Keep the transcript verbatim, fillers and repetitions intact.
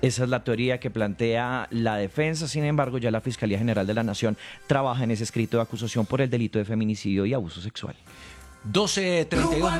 Esa es la teoría que plantea la defensa. Sin embargo, ya la Fiscalía General de la Nación trabaja en ese escrito de acusación por el delito de feminicidio y abuso sexual. doce treinta y dos